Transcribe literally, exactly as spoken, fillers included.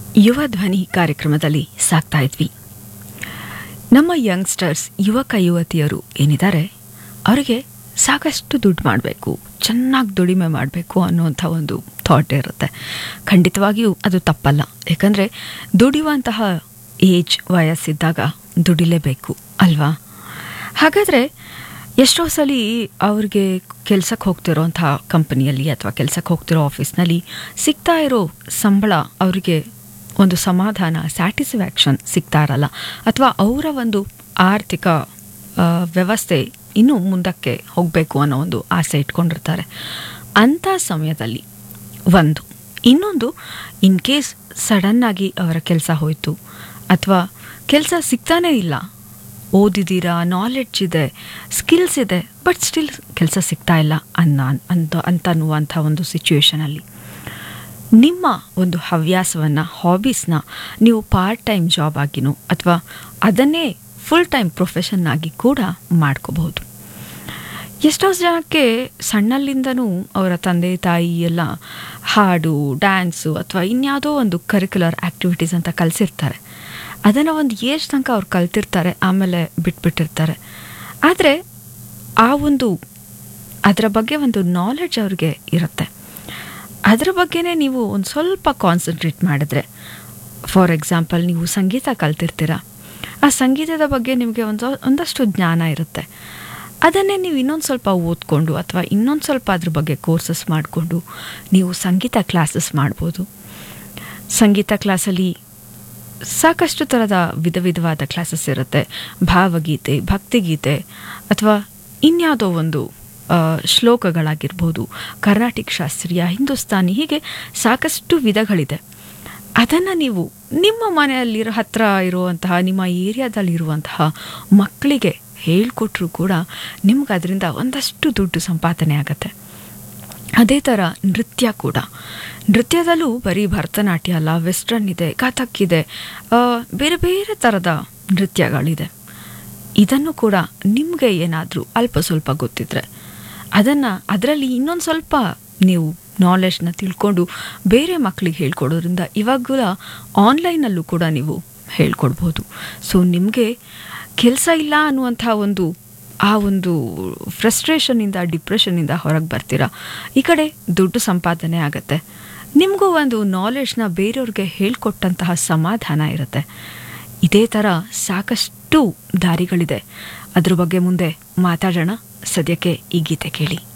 ಯುವ ಧ್ವನಿ ಕಾರ್ಯಕ್ರಮದಲ್ಲಿ ಸಾಕ್ತಾ ಇದ್ವಿ. ನಮ್ಮ ಯಂಗ್ಸ್ಟರ್ಸ್ ಯುವಕ ಯುವತಿಯರು ಏನಿದ್ದಾರೆ ಅವರಿಗೆ ಸಾಕಷ್ಟು ದುಡ್ಡು ಮಾಡಬೇಕು, ಚೆನ್ನಾಗಿ ದುಡಿಮೆ ಮಾಡಬೇಕು ಅನ್ನುವಂಥ ಒಂದು ಥಾಟ್ ಇರುತ್ತೆ. ಖಂಡಿತವಾಗಿಯೂ ಅದು ತಪ್ಪಲ್ಲ. ಯಾಕಂದರೆ ದುಡಿಯುವಂತಹ ಏಜ್ ವಯಸ್ಸಿದ್ದಾಗ ದುಡಿಲೇಬೇಕು ಅಲ್ವಾ? ಹಾಗಾದರೆ ಎಷ್ಟೋ ಸಲ ಅವ್ರಿಗೆ ಕೆಲಸಕ್ಕೆ ಹೋಗ್ತಿರೋಂಥ ಕಂಪನಿಯಲ್ಲಿ ಅಥವಾ ಕೆಲಸಕ್ಕೆ ಹೋಗ್ತಿರೋ ಆಫೀಸ್ನಲ್ಲಿ ಸಿಗ್ತಾ ಇರೋ ಸಂಬಳ ಅವರಿಗೆ ಒಂದು ಸಮಾಧಾನ, ಸ್ಯಾಟಿಸ್ಫ್ಯಾಕ್ಷನ್ ಸಿಗ್ತಾ ಇರಲ್ಲ. ಅಥವಾ ಅವರ ಒಂದು ಆರ್ಥಿಕ ವ್ಯವಸ್ಥೆ ಇನ್ನೂ ಮುಂದಕ್ಕೆ ಹೋಗಬೇಕು ಅನ್ನೋ ಒಂದು ಆಸೆ ಇಟ್ಕೊಂಡಿರ್ತಾರೆ. ಅಂಥ ಸಮಯದಲ್ಲಿ ಒಂದು ಇನ್ನೊಂದು ಇನ್ ಕೇಸ್ ಸಡನ್ನಾಗಿ ಅವರ ಕೆಲಸ ಹೋಯಿತು ಅಥವಾ ಕೆಲಸ ಸಿಗ್ತಾನೇ ಇಲ್ಲ, ಓದಿದ್ದೀರಾ, ನಾಲೆಡ್ಜ್ ಇದೆ, ಸ್ಕಿಲ್ಸ್ ಇದೆ, ಬಟ್ ಸ್ಟಿಲ್ ಕೆಲಸ ಸಿಗ್ತಾ ಇಲ್ಲ ಅನ್ನ ಅಂತ ಅಂತನ್ನುವಂಥ ಒಂದು ಸಿಚುವೇಷನಲ್ಲಿ ನಿಮ್ಮ ಒಂದು ಹವ್ಯಾಸವನ್ನು, ಹಾಬೀಸ್ನ ನೀವು ಪಾರ್ಟ್ ಟೈಮ್ ಜಾಬ್ ಆಗಿನೋ ಅಥವಾ ಅದನ್ನೇ ಫುಲ್ ಟೈಮ್ ಪ್ರೊಫೆಷನ್ ಆಗಿ ಕೂಡ ಮಾಡ್ಕೋಬಹುದು. ಎಷ್ಟೋ ಜನಕ್ಕೆ ಸಣ್ಣಲ್ಲಿಂದನೂ ಅವರ ತಂದೆ ತಾಯಿ ಎಲ್ಲ ಹಾಡು, ಡ್ಯಾನ್ಸು ಅಥವಾ ಇನ್ಯಾವುದೋ ಒಂದು ಕರಿಕ್ಯುಲರ್ ಆ್ಯಕ್ಟಿವಿಟೀಸ್ ಅಂತ ಕಲಿಸಿರ್ತಾರೆ. ಅದನ್ನು ಒಂದು ಏಜ್ ತನಕ ಅವ್ರು ಕಲ್ತಿರ್ತಾರೆ, ಆಮೇಲೆ ಬಿಟ್ಬಿಟ್ಟಿರ್ತಾರೆ. ಆದರೆ ಆ ಒಂದು ಅದರ ಬಗ್ಗೆ ಒಂದು ನಾಲೆಡ್ಜ್ ಅವ್ರಿಗೆ ಇರುತ್ತೆ. ಅದರ ಬಗ್ಗೆನೇ ನೀವು ಒಂದು ಸ್ವಲ್ಪ ಕಾನ್ಸಂಟ್ರೇಟ್ ಮಾಡಿದ್ರೆ, ಫಾರ್ ಎಕ್ಸಾಂಪಲ್ ನೀವು ಸಂಗೀತ ಕಲ್ತಿರ್ತೀರ, ಆ ಸಂಗೀತದ ಬಗ್ಗೆ ನಿಮಗೆ ಒಂದು ಒಂದಷ್ಟು ಜ್ಞಾನ ಇರುತ್ತೆ. ಅದನ್ನೇ ನೀವು ಇನ್ನೊಂದು ಸ್ವಲ್ಪ ಓದ್ಕೊಂಡು ಅಥವಾ ಇನ್ನೊಂದು ಸ್ವಲ್ಪ ಅದ್ರ ಬಗ್ಗೆ ಕೋರ್ಸಸ್ ಮಾಡಿಕೊಂಡು ನೀವು ಸಂಗೀತ ಕ್ಲಾಸಸ್ ಮಾಡ್ಬೋದು. ಸಂಗೀತ ಕ್ಲಾಸಲ್ಲಿ ಸಾಕಷ್ಟು ಥರದ ವಿಧ ವಿಧವಾದ ಕ್ಲಾಸಸ್ ಇರುತ್ತೆ. ಭಾವಗೀತೆ, ಭಕ್ತಿಗೀತೆ ಅಥವಾ ಇನ್ಯಾವುದೋ ಒಂದು ಶ್ಲೋಕಗಳಾಗಿರ್ಬೋದು, ಕರ್ನಾಟಿಕ್ ಶಾಸ್ತ್ರೀಯ, ಹಿಂದೂಸ್ತಾನಿ, ಹೀಗೆ ಸಾಕಷ್ಟು ವಿಧಗಳಿದೆ. ಅದನ್ನು ನೀವು ನಿಮ್ಮ ಮನೆಯಲ್ಲಿರೋ ಹತ್ತಿರ ಇರುವಂತಹ, ನಿಮ್ಮ ಏರಿಯಾದಲ್ಲಿರುವಂತಹ ಮಕ್ಕಳಿಗೆ ಹೇಳಿಕೊಟ್ರೂ ಕೂಡ ನಿಮ್ಗೆ ಅದರಿಂದ ಒಂದಷ್ಟು ದುಡ್ಡು ಸಂಪಾದನೆ ಆಗುತ್ತೆ. ಅದೇ ಥರ ನೃತ್ಯ ಕೂಡ, ನೃತ್ಯದಲ್ಲೂ ಬರೀ ಭರತನಾಟ್ಯ ಅಲ್ಲ, ವೆಸ್ಟರ್ನ್ ಇದೆ, ಕಥಕ್ ಇದೆ, ಬೇರೆ ಬೇರೆ ಥರದ ನೃತ್ಯಗಳಿದೆ. ಇದನ್ನು ಕೂಡ ನಿಮಗೆ ಏನಾದರೂ ಅಲ್ಪ ಸ್ವಲ್ಪ ಗೊತ್ತಿದ್ರೆ ಅದನ್ನು ಅದರಲ್ಲಿ ಇನ್ನೊಂದು ಸ್ವಲ್ಪ ನೀವು ನಾಲೆಡ್ಜ್ನ ತಿಳ್ಕೊಂಡು ಬೇರೆ ಮಕ್ಕಳಿಗೆ ಹೇಳ್ಕೊಡೋದ್ರಿಂದ ಇವಾಗಲ ಆನ್ಲೈನಲ್ಲೂ ಕೂಡ ನೀವು ಹೇಳ್ಕೊಡ್ಬೋದು. ಸೊ ನಿಮಗೆ ಕೆಲಸ ಇಲ್ಲ ಅನ್ನುವಂಥ ಒಂದು ಆ ಒಂದು ಫ್ರಸ್ಟ್ರೇಷನಿಂದ, ಡಿಪ್ರೆಷನ್ನಿಂದ ಹೊರಗೆ ಬರ್ತೀರಾ. ಈ ಕಡೆ ದುಡ್ಡು ಸಂಪಾದನೆ ಆಗುತ್ತೆ, ನಿಮಗೂ ಒಂದು ನಾಲೆಡ್ಜ್ನ ಬೇರೆಯವ್ರಿಗೆ ಹೇಳ್ಕೊಟ್ಟಂತಹ ಸಮಾಧಾನ ಇರುತ್ತೆ. ಇದೇ ಥರ ಸಾಕಷ್ಟು ದಾರಿಗಳಿದೆ. ಅದ್ರ ಬಗ್ಗೆ ಮುಂದೆ ಮಾತಾಡೋಣ. ಸದ್ಯಕ್ಕೆ ಈ ಗೀತೆ ಕೇಳಿ.